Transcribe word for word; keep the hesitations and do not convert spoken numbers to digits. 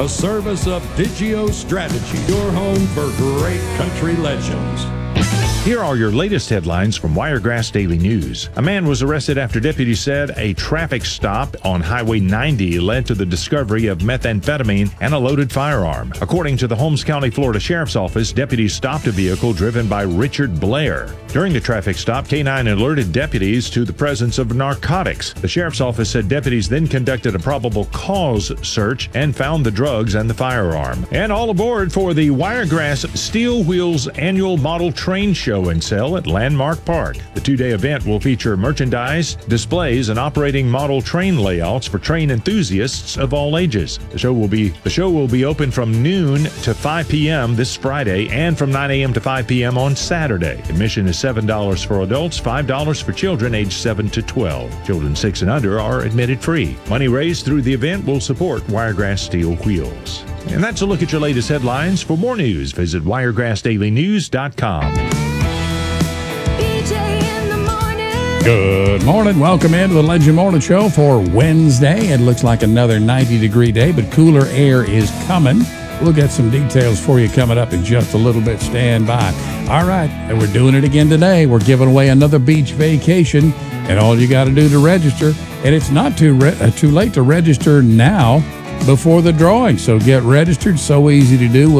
a service of Digio Strategy, your home for great country legends. Here are your latest headlines from Wiregrass Daily News. A man was arrested after deputies said a traffic stop on Highway ninety led to the discovery of methamphetamine and a loaded firearm. According to the Holmes County, Florida Sheriff's Office, deputies stopped a vehicle driven by Richard Blair. During the traffic stop, K nine alerted deputies to the presence of narcotics. The Sheriff's Office said deputies then conducted a probable cause search and found the drugs and the firearm. And all aboard for the Wiregrass Steel Wheels Annual Model Train Show and sell at Landmark Park. The two-day event will feature merchandise, displays, and operating model train layouts for train enthusiasts of all ages. The show will be the show will be open from noon to five p.m. this Friday and from nine a.m. to five p.m. on Saturday. Admission is seven dollars for adults, five dollars for children aged seven to twelve. Children six and under are admitted free. Money raised through the event will support Wiregrass Steel Wheels. And that's a look at your latest headlines. For more news, visit wiregrass daily news dot com. Good morning. Welcome into the Legend Morning Show for Wednesday. It looks like another ninety degree day, but cooler air is coming. We'll get some details for you coming up in just a little bit. Stand by. All right, and we're doing it again today. We're giving away another beach vacation, and all you got to do to register, and it's not too re- uh, too late to register now before the drawing. So get registered. So easy to do.